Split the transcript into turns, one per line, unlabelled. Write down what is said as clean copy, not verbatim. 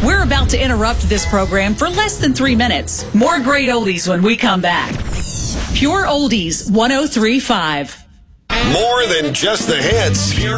We're about to interrupt this program for less than 3 minutes. More great oldies when we come back. Pure Oldies 103.5.
More than just the hits.